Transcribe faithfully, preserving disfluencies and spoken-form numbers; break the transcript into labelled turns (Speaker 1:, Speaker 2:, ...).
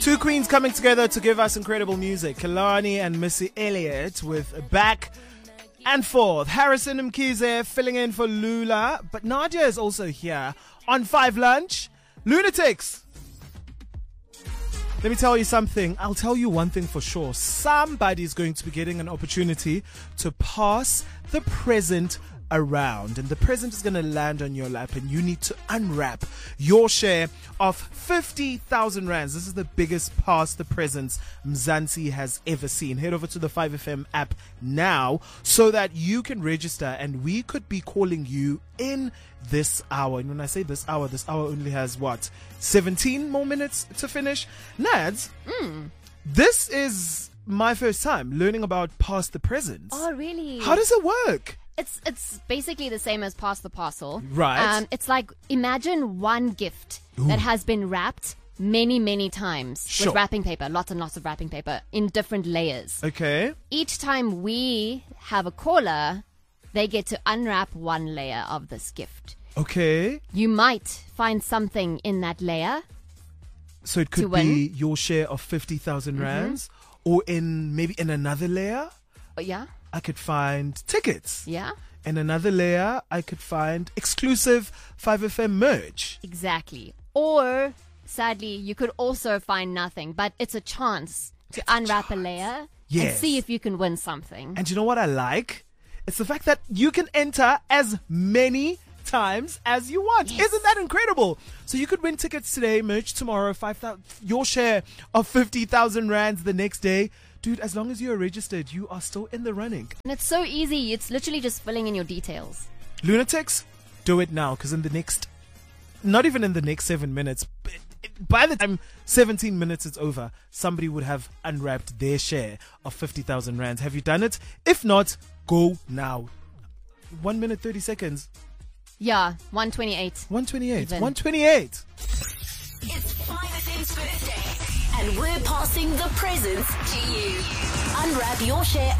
Speaker 1: Two queens coming together to give us incredible music. Kalani and Missy Elliott with Back and Forth. Harrison Mkhize filling in for Lula. But Nadia is also here on Five Lunch. Lunatics! Let me tell you something. I'll tell you one thing for sure. Somebody's going to be getting an opportunity to pass the present around, and the present is going to land on your lap, and you need to unwrap your share of fifty thousand rands. This is the biggest pass the presents Mzansi has ever seen. Head over to the five F M app now so that you can register, and we could be calling you in this hour. And when I say this hour, this hour only has what, seventeen more minutes to finish. Nads,
Speaker 2: mm.
Speaker 1: this is my first time learning about Pass the Presents.
Speaker 2: Oh, really?
Speaker 1: How does it work?
Speaker 2: It's it's basically the same as Pass the Parcel.
Speaker 1: Right.
Speaker 2: Um, it's like, imagine one gift
Speaker 1: Ooh.
Speaker 2: that has been wrapped many, many times
Speaker 1: Sure.
Speaker 2: with wrapping paper, lots and lots of wrapping paper in different layers.
Speaker 1: Okay.
Speaker 2: Each time we have a caller, they get to unwrap one layer of this gift.
Speaker 1: Okay.
Speaker 2: You might find something in that layer.
Speaker 1: So it could
Speaker 2: To win.
Speaker 1: be your share of fifty thousand
Speaker 2: Mm-hmm.
Speaker 1: rands, or in maybe in another layer,
Speaker 2: Oh, yeah?
Speaker 1: I could find tickets.
Speaker 2: Yeah?
Speaker 1: In another layer, I could find exclusive five F M merch.
Speaker 2: Exactly. Or, sadly, you could also find nothing, but it's a chance to
Speaker 1: It's a
Speaker 2: unwrap a,
Speaker 1: chance.
Speaker 2: layer
Speaker 1: Yes.
Speaker 2: and see if you can win something.
Speaker 1: And you know what I like? It's the fact that you can enter as many times as you want.
Speaker 2: Yes.
Speaker 1: Isn't that incredible? So you could win tickets today, merch tomorrow, five thousand, your share of fifty thousand rands the next day. Dude, as long as you're registered, you are still in the running.
Speaker 2: And it's so easy. It's literally just filling in your details.
Speaker 1: Lunatics, do it now, because in the next, not even in the next seven minutes, but by the time seventeen minutes is over, somebody would have unwrapped their share of fifty thousand rands. Have you done it? If not, go now. One minute, thirty seconds.
Speaker 2: Yeah, one twenty-eight.
Speaker 1: one twenty-eight.
Speaker 2: Even.
Speaker 1: one twenty-eight.
Speaker 3: It's five F M's birthday, and we're passing the presents to you. Unwrap your share